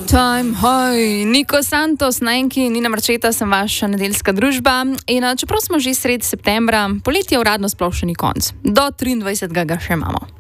Time, hoj, Niko Santos, Najnki, Nina Marčeta, sem vaša nedeljska družba. In čeprav smo že sredi septembra, poletje uradno sploh še ni konc. Do 23. ga še imamo.